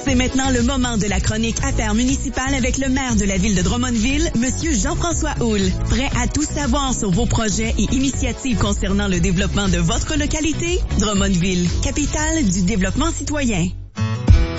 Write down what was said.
C'est maintenant le moment de la chronique Affaires municipales avec le maire de la ville de Drummondville, Monsieur Jean-François Houle. Prêt à tout savoir sur vos projets et initiatives concernant le développement de votre localité? Drummondville, capitale du développement citoyen.